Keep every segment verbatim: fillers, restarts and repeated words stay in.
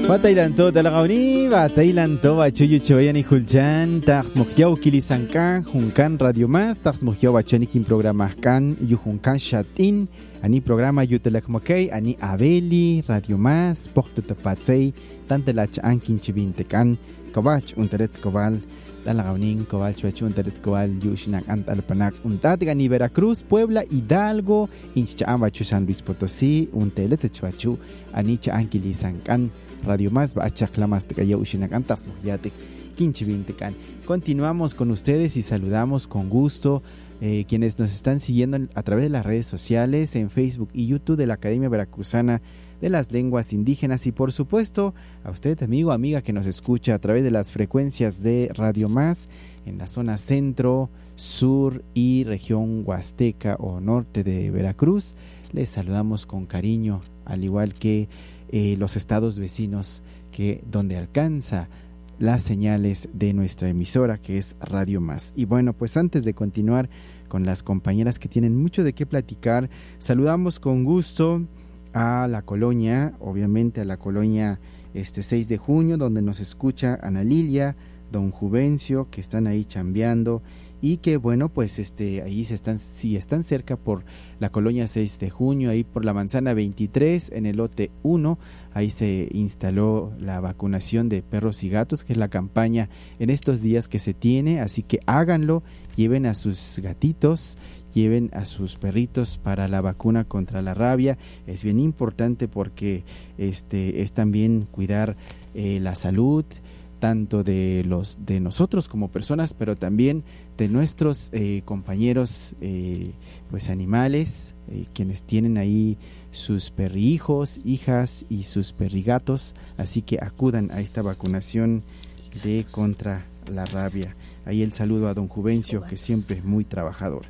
Batailanto talagauni, batailanto bachuyu choyani hulchan, tax mojyao kilisankan, junkan radio más, tax mojyao bachani kin programa kan, yuhunkan shatin, ani programa yutelakmokei, ani abeli, radio más, pochto tapatzei, tantelach ankin chivintekan, kobach unteret kobal, talagaunin, kobal chuachu unteret kobal, yushnak antalpanak, untatgani Veracruz, Puebla, Hidalgo, incham bachu San Luis Potosí, untelet chuachu, ani cha ankilisankan, Radio Más, Bachaclamas, Tecaya, Ushinacantas, Yatek, Quinchivintecan. Continuamos con ustedes y saludamos con gusto eh, quienes nos están siguiendo a través de las redes sociales, en Facebook y YouTube de la Academia Veracruzana de las Lenguas Indígenas y por supuesto a usted, amigo, amiga que nos escucha a través de las frecuencias de Radio Más en la zona centro, sur y región huasteca o norte de Veracruz. Les saludamos con cariño, al igual que Eh, los estados vecinos que donde alcanza las señales de nuestra emisora que es Radio Más. Y bueno, pues antes de continuar con las compañeras que tienen mucho de qué platicar, saludamos con gusto a la colonia, obviamente a la colonia este seis de junio, donde nos escucha Ana Lilia, don Juvencio, que están ahí chambeando y que bueno, pues este ahí se están, si están cerca por la colonia seis de junio, ahí por la manzana veintitrés, en el lote uno, ahí se instaló la vacunación de perros y gatos, que es la campaña en estos días que se tiene, así que háganlo, lleven a sus gatitos, lleven a sus perritos para la vacuna contra la rabia. Es bien importante porque este es también cuidar eh, la salud tanto de los de nosotros como personas, pero también de nuestros eh, compañeros eh, pues animales, eh, quienes tienen ahí sus perrijos, hijas y sus perrigatos, así que acudan a esta vacunación de contra la rabia. Ahí el saludo a don Juvencio, que siempre es muy trabajador.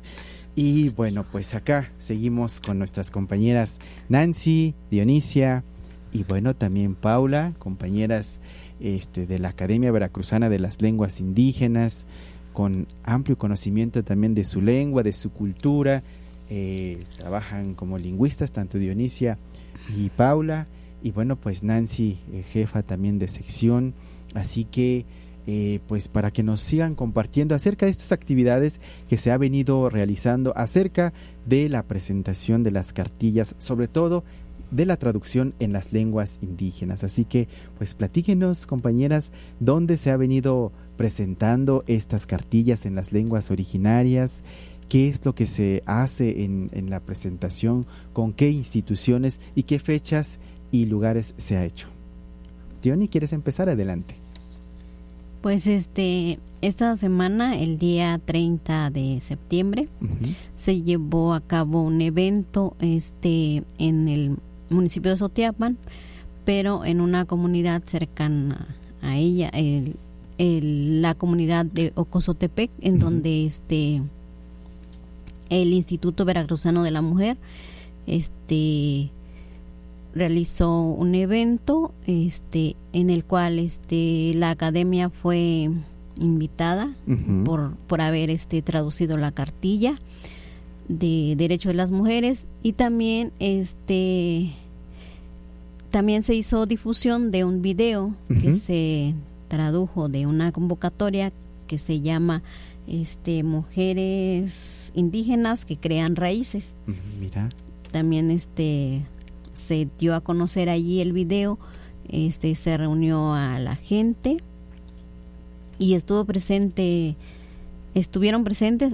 Y bueno, pues acá seguimos con nuestras compañeras Nancy, Dionisia y bueno, también Paula, compañeras Este, de la Academia Veracruzana de las Lenguas Indígenas, con amplio conocimiento también de su lengua, de su cultura, eh, trabajan como lingüistas, tanto Dionisia y Paula, y bueno, pues Nancy, eh, jefa también de sección, así que eh, pues para que nos sigan compartiendo acerca de estas actividades que se ha venido realizando, acerca de la presentación de las cartillas, sobre todo de la traducción en las lenguas indígenas. Así que pues platíquenos, compañeras, dónde se ha venido presentando estas cartillas en las lenguas originarias, qué es lo que se hace en, en la presentación, con qué instituciones y qué fechas y lugares se ha hecho. Tioni, ¿quieres empezar? Adelante. Pues este esta semana, el día treinta de septiembre, uh-huh, se llevó a cabo un evento este en el municipio de Sotiapan, pero en una comunidad cercana a ella, el, el, la comunidad de Ocosotepec, en uh-huh, donde este el Instituto Veracruzano de la Mujer este realizó un evento este en el cual este la academia fue invitada uh-huh, por por haber este traducido la cartilla de derechos de las mujeres, y también este también se hizo difusión de un video uh-huh, que se tradujo de una convocatoria que se llama este Mujeres Indígenas que Crean Raíces. Uh-huh, mira. También este se dio a conocer allí el video, este se reunió a la gente y estuvo presente estuvieron presentes